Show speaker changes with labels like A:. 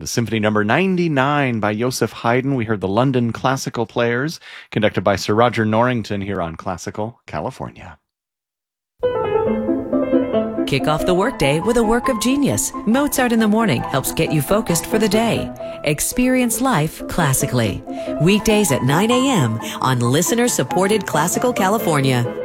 A: The Symphony Number 99 by Joseph Haydn. We heard the London Classical Players, conducted by Sir Roger Norrington here on Classical California.
B: Kick off the workday with a work of genius. Mozart in the Morning helps get you focused for the day. Experience life classically. Weekdays at 9 a.m. on listener-supported Classical California.